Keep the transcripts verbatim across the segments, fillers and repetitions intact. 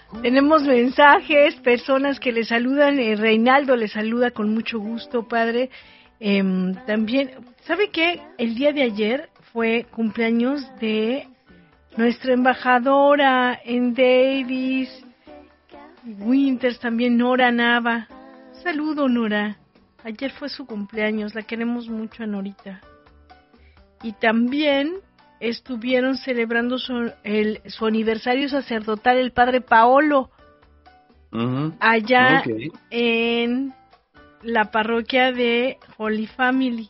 Tenemos mensajes, personas que le saludan. eh, Reinaldo le saluda con mucho gusto, padre. Em, también, ¿sabe qué? El día de ayer fue cumpleaños de nuestra embajadora en Davis, Winters, también Nora Nava. Saludo, Nora. Ayer fue su cumpleaños, la queremos mucho a Norita. Y también estuvieron celebrando su, el, su aniversario sacerdotal el padre Paolo, Uh-huh. allá Okay. en la parroquia de Holy Family.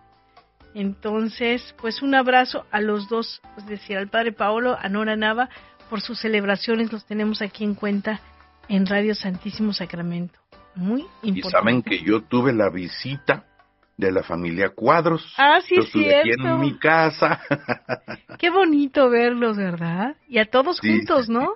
Entonces, pues un abrazo a los dos, es decir, al padre Paolo, a Nora Nava, por sus celebraciones, los tenemos aquí en cuenta en Radio Santísimo Sacramento. Muy Y saben importante. que yo tuve la visita de la familia Cuadros. Ah, sí, Yo es estuve aquí cierto. en mi casa. Qué bonito verlos, ¿verdad? Y a todos Sí, juntos, ¿no?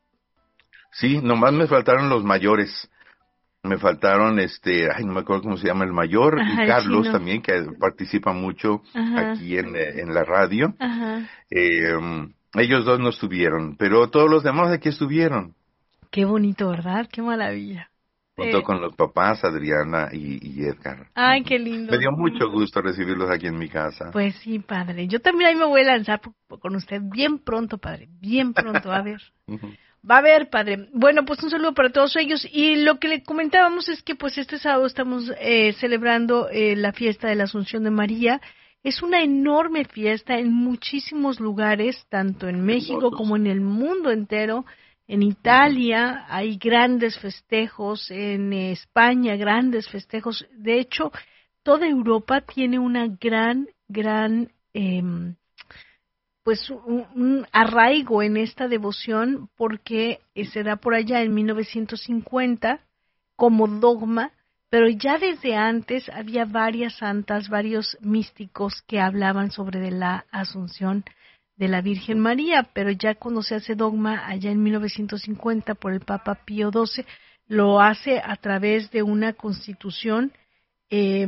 sí, nomás me faltaron los mayores. Me faltaron, este, ay, no me acuerdo cómo se llama el mayor, y Ajá, el Carlos chino. también, que participa mucho Ajá, aquí en, eh, en la radio. ajá. Eh, ellos dos no estuvieron, pero todos los demás aquí estuvieron, Qué bonito, ¿verdad? Qué maravilla. junto Eh, con los papás, Adriana y, y Edgar. ay, Ujú. qué Me lindo. dio mucho gusto recibirlos aquí en mi casa. Pues sí, padre. Yo también ahí me voy a lanzar po- po- con usted bien pronto, padre. Bien pronto, a ver. Ujú. Va a ver, padre. Bueno, pues un saludo para todos ellos. Y lo que le comentábamos es que pues este sábado estamos eh, celebrando eh, la fiesta de la Asunción de María. Es una enorme fiesta en muchísimos lugares, tanto en México Hermosos. como en el mundo entero. En Ujú. Italia hay grandes festejos, en eh, España grandes festejos. De hecho, toda Europa tiene una gran, gran... em, pues un, un arraigo en esta devoción porque eh, se da por allá en mil novecientos cincuenta como dogma, pero ya desde antes había varias santas, varios místicos que hablaban sobre de la Asunción de la Virgen María, pero ya cuando se hace dogma allá en mil novecientos cincuenta por el Papa Pío doce, lo hace a través de una constitución, eh,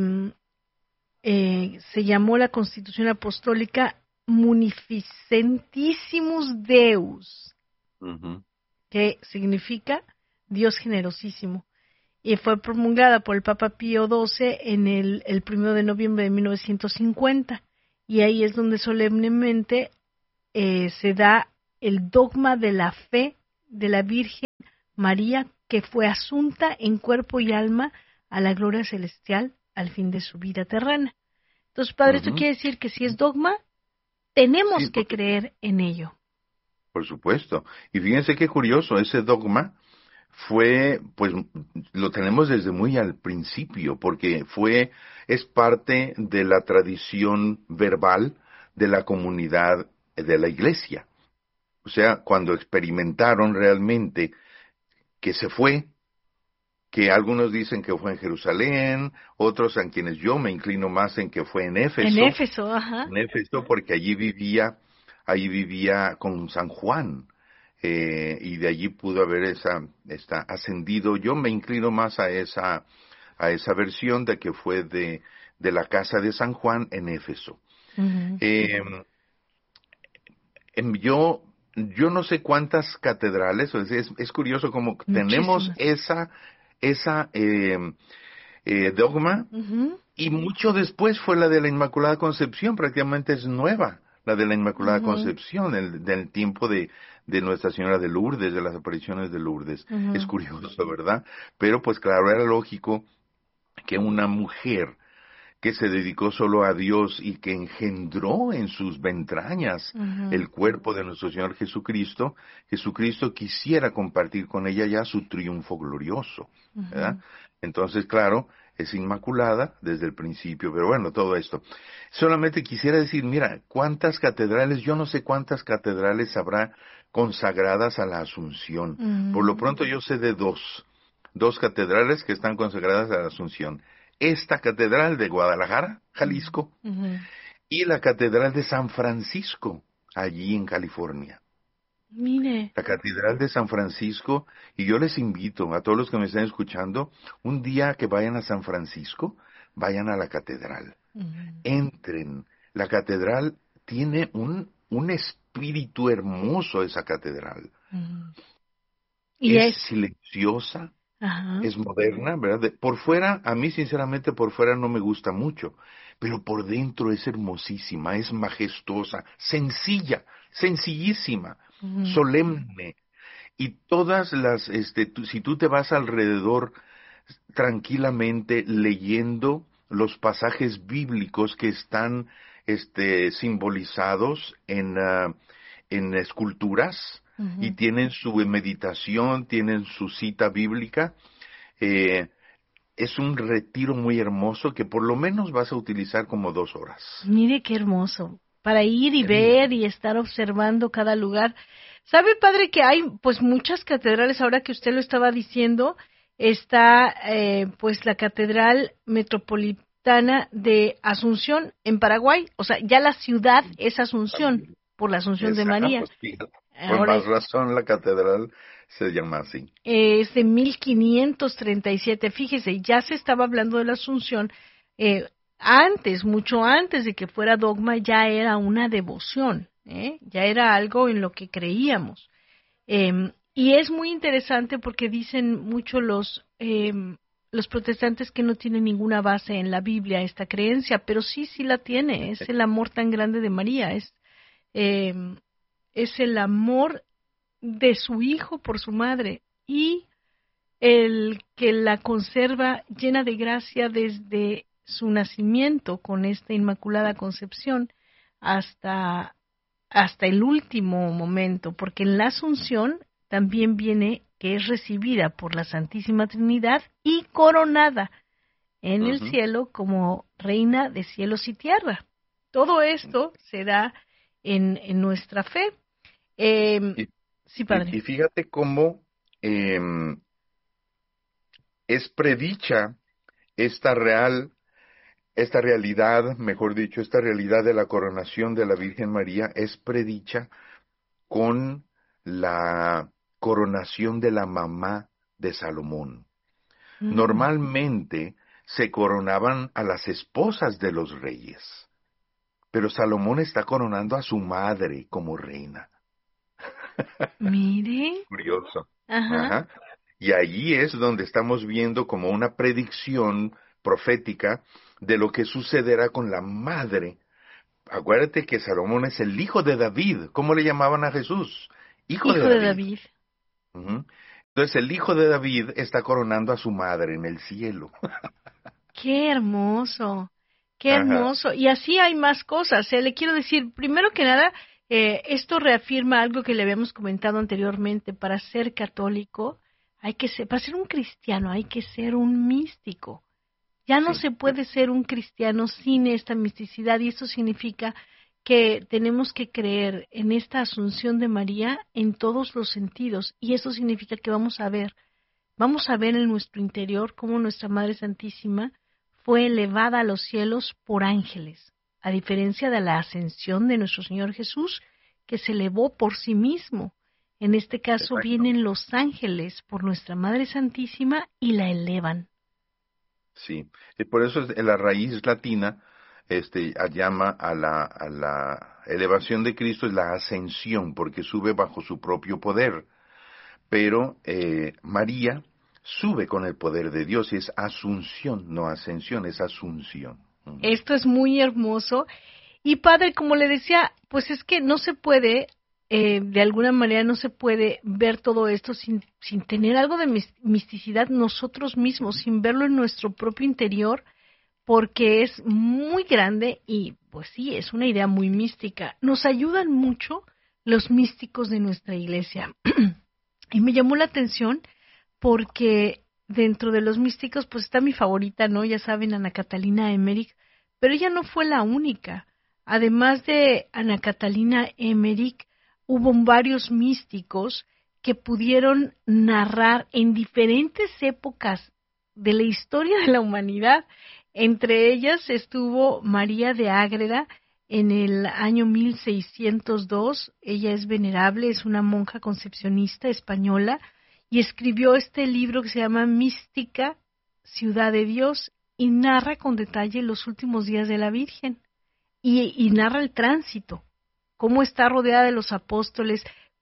eh, se llamó la Constitución Apostólica Munificentissimus Deus, Ujú. que significa Dios generosísimo, y fue promulgada por el Papa Pío doce en el, el primero de noviembre de mil novecientos cincuenta, y ahí es donde solemnemente eh, se da el dogma de la fe de la Virgen María, que fue asunta en cuerpo y alma a la gloria celestial al fin de su vida terrena. Entonces, padre, esto Ujú. quiere decir que si es dogma, tenemos Sí, que por, creer en ello. por supuesto. Y fíjense qué curioso, ese dogma fue, pues, lo tenemos desde muy al principio, porque fue, es parte de la tradición verbal de la comunidad de la iglesia. O sea, cuando experimentaron realmente que se fue, que algunos dicen que fue en Jerusalén, otros en quienes yo me inclino más en que fue en En Éfeso, Éfeso, ajá. en Éfeso porque allí vivía, allí vivía con San Juan, eh, y de allí pudo haber esa, esta ascendido. Yo me inclino más a esa, a esa versión de que fue de, de la casa de San Juan en Éfeso. Uh-huh. Eh, em, yo, yo no sé cuántas catedrales, o sea, es, es curioso como tenemos Muchísimas. esa, esa eh, eh, dogma, Uh-huh. y mucho después fue la de la Inmaculada Concepción, prácticamente es nueva la de la Inmaculada Uh-huh. Concepción, el, del tiempo de, de Nuestra Señora de Lourdes, de las apariciones de Lourdes. Es Uh-huh. curioso, ¿verdad? Pero pues claro, era lógico que una mujer que se dedicó solo a Dios y que engendró en sus entrañas Uh-huh. el cuerpo de nuestro Señor Jesucristo, Jesucristo quisiera compartir con ella ya su triunfo glorioso, ¿verdad? Uh-huh. Entonces, claro, es inmaculada desde el principio, pero bueno, todo esto. Solamente quisiera decir, mira, cuántas catedrales, yo no sé cuántas catedrales habrá consagradas a la Asunción. Por lo Uh-huh. pronto yo sé de dos, dos catedrales que están consagradas a la Asunción. Esta catedral de Guadalajara, Jalisco, Uh-huh. y la catedral de San Francisco, allí en California. Mire. La catedral de San Francisco, y yo les invito a todos los que me estén escuchando, un día que vayan a San Francisco, vayan a la catedral. Uh-huh. Entren. La catedral tiene un, un espíritu hermoso, esa catedral. Uh-huh. Y es es, silenciosa, ajá, es moderna, ¿verdad? De- por fuera, a mí sinceramente por fuera no me gusta mucho, pero por dentro es hermosísima, es majestuosa, sencilla, sencillísima, ujú, solemne. Y todas las, este, tú- si tú te vas alrededor tranquilamente leyendo los pasajes bíblicos que están, este, simbolizados en, ah, en esculturas y ujú. tienen su meditación, tienen su cita bíblica, eh, es un retiro muy hermoso que por lo menos vas a utilizar como dos horas. Mire qué hermoso, para ir y Es muy ver hermoso. y estar observando cada lugar. ¿Sabe, padre, que hay pues muchas catedrales? Ahora que usted lo estaba diciendo, está eh, pues la Catedral Metropolitana de Asunción en Paraguay. O sea, ya la ciudad es Asunción, También. por la Asunción de María. Exacto, fíjate. Con Ahora más razón la catedral se llama así. eh, es de mil quinientos treinta y siete. Fíjese, ya se estaba hablando de la Asunción. eh, Antes, mucho antes de que fuera dogma, ya era una devoción, ¿eh? Ya era algo en lo que creíamos. Em, y es muy interesante porque dicen mucho los, em, los protestantes que no tienen ninguna base en la Biblia esta creencia, pero sí, sí la tiene. Es el amor tan grande de María, es, em, es el amor de su hijo por su madre y el que la conserva llena de gracia desde su nacimiento con esta inmaculada concepción hasta hasta el último momento, porque en la Asunción también viene que es recibida por la Santísima Trinidad y coronada en el Ujú. cielo como reina de cielos y tierra. Todo esto se da en, en nuestra fe. Eh, Y, sí, y- padre. y fíjate cómo em, es predicha esta real, esta realidad, mejor dicho, esta realidad de la coronación de la Virgen María es predicha con la coronación de la mamá de Salomón. Mm, Normalmente se coronaban a las esposas de los reyes, pero Salomón está coronando a su madre como reina. mire, Curioso. ajá, Ajá. Y allí es donde estamos viendo como una predicción profética de lo que sucederá con la madre. Acuérdate que Salomón es el hijo de David. ¿Cómo le llamaban a Jesús? Hijo de hijo de David. David. Ujú. Entonces el hijo de David está coronando a su madre en el cielo. Qué hermoso, qué Ajá. hermoso. Y así hay más cosas. ¿eh? Le quiero decir, primero que nada, eh, esto reafirma algo que le habíamos comentado anteriormente. Para ser católico, hay que ser, para ser un cristiano, hay que ser un místico. Ya no Sí. se puede ser un cristiano sin esta misticidad y esto significa que tenemos que creer en esta asunción de María en todos los sentidos y eso significa que vamos a ver Vamos a ver en nuestro interior cómo nuestra Madre Santísima fue elevada a los cielos por ángeles, a diferencia de la ascensión de nuestro Señor Jesús, que se elevó por sí mismo. En este caso Exacto. vienen los ángeles por nuestra Madre Santísima y la elevan. Sí. Y por eso es- la raíz latina este, a- llama a la, a la elevación de Cristo es la ascensión, porque sube bajo su propio poder. Pero eh, María sube con el poder de Dios y es asunción, no ascensión, es asunción. Ujú. Esto es muy hermoso. Y padre, como le decía, pues es que no se puede, eh, de alguna manera no se puede ver todo esto sin, sin tener algo de mis- misticidad nosotros mismos, sin verlo en nuestro propio interior, porque es muy grande y pues sí, es una idea muy mística. Nos ayudan mucho los místicos de nuestra iglesia. Y me llamó la atención porque dentro de los místicos pues está mi favorita, ¿no? Ya saben, Ana Catalina Emmerich, pero ella no fue la única. Además de Ana Catalina Emmerich, hubo varios místicos que pudieron narrar en diferentes épocas de la historia de la humanidad. Entre ellas estuvo María de Ágreda en el año mil seiscientos dos. Ella es venerable, es una monja concepcionista española y escribió este libro que se llama Mística, Ciudad de Dios, y narra con detalle los últimos días de la Virgen y, y narra el tránsito, cómo está rodeada de los apóstoles,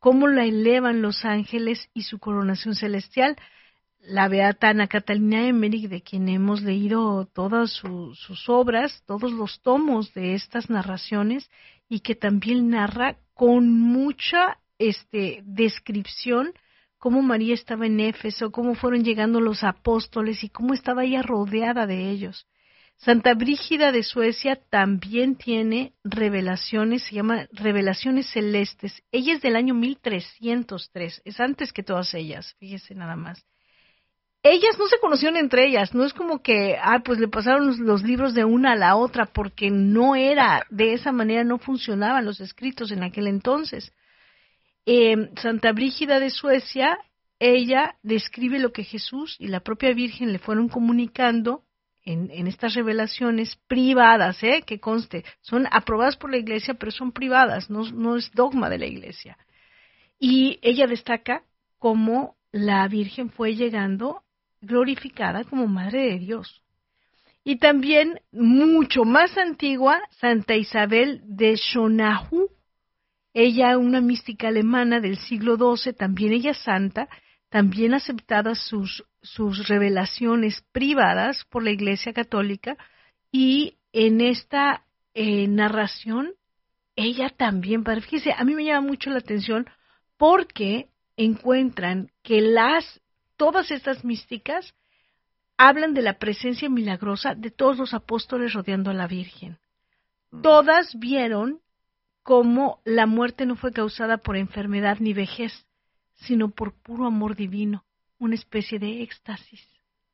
cómo la elevan los ángeles y su coronación celestial. La beata Ana Catalina Emmerich, de quien hemos leído todas su, sus obras, todos los tomos de estas narraciones, y que también narra con mucha este, descripción cómo María estaba en Éfeso, cómo fueron llegando los apóstoles y cómo estaba ella rodeada de ellos. Santa Brígida de Suecia también tiene revelaciones, se llama Revelaciones Celestes. Ella es del año mil trescientos tres, es antes que todas ellas, fíjese nada más. Ellas no se conocieron entre ellas, no es como que, ah, pues le pasaron los, los libros de una a la otra, porque no era, de esa manera no funcionaban los escritos en aquel entonces. Eh, Santa Brígida de Suecia, ella describe lo que Jesús y la propia Virgen le fueron comunicando en, en estas revelaciones privadas, ¿eh? Que conste, son aprobadas por la Iglesia, pero son privadas, no, no es dogma de la Iglesia. Y ella destaca cómo la Virgen fue llegando glorificada como Madre de Dios. Y también, mucho más antigua, Santa Isabel de Schonau, ella una mística alemana del siglo doce, también ella santa, también aceptadas sus, sus revelaciones privadas por la Iglesia Católica, y en esta eh, narración, ella también, padre, fíjese, a mí me llama mucho la atención porque encuentran que las todas estas místicas hablan de la presencia milagrosa de todos los apóstoles rodeando a la Virgen. Todas vieron cómo la muerte no fue causada por enfermedad ni vejez, sino por puro amor divino, una especie de éxtasis.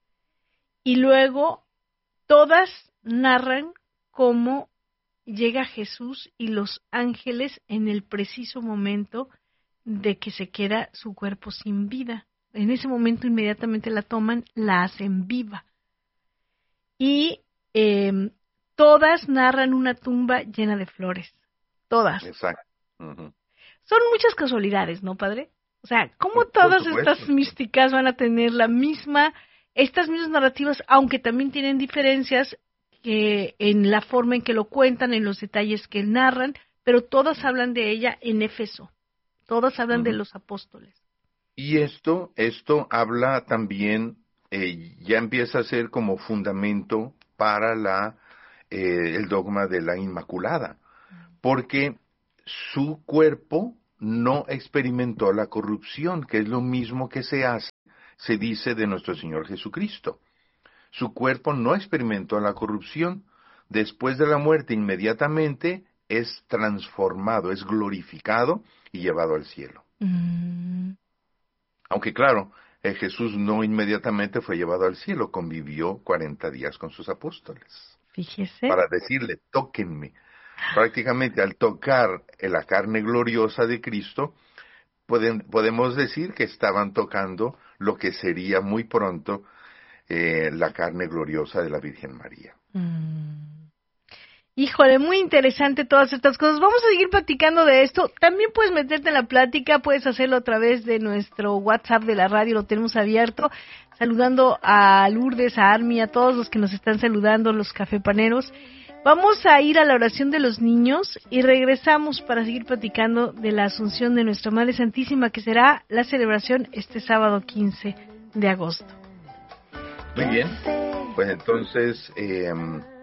Y luego todas narran cómo llega Jesús y los ángeles en el preciso momento de que se queda su cuerpo sin vida. En ese momento inmediatamente la toman, la hacen viva. Y eh, todas narran una tumba llena de flores. Todas. Exacto. Uh-huh. Son muchas casualidades, ¿no, padre? O sea, ¿cómo todas estas místicas van a tener la misma, estas mismas narrativas, aunque también tienen diferencias que en la forma en que lo cuentan, en los detalles que narran, pero todas hablan de ella en Éfeso. Todas hablan uh-huh. de los apóstoles. Y esto, esto habla también, eh, ya empieza a ser como fundamento para la, eh, el dogma de la Inmaculada, porque su cuerpo no experimentó la corrupción, que es lo mismo que se hace, se dice de nuestro Señor Jesucristo. Su cuerpo no experimentó la corrupción. Después de la muerte, inmediatamente es transformado, es glorificado y llevado al cielo. Mm. Aunque claro, eh, Jesús no inmediatamente fue llevado al cielo, convivió cuarenta días con sus apóstoles. Fíjese. Para decirle, tóquenme. Prácticamente al tocar la carne gloriosa de Cristo, pueden, podemos decir que estaban tocando lo que sería muy pronto eh, la carne gloriosa de la Virgen María. Mm. Híjole, muy interesante todas estas cosas. Vamos a seguir platicando de esto. También puedes meterte en la plática, puedes hacerlo a través de nuestro WhatsApp de la radio, lo tenemos abierto. Saludando a Lourdes, a Armi, a todos los que nos están saludando, los cafepaneros. Vamos a ir a la oración de los niños y regresamos para seguir platicando de la Asunción de Nuestra Madre Santísima, que será la celebración este sábado quince de agosto. Muy bien, pues entonces eh,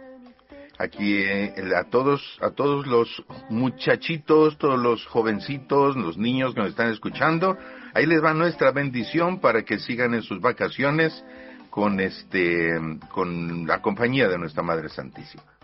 aquí eh, a todos a todos los muchachitos, todos los jovencitos, los niños que nos están escuchando, ahí les va nuestra bendición para que sigan en sus vacaciones con este con la compañía de Nuestra Madre Santísima.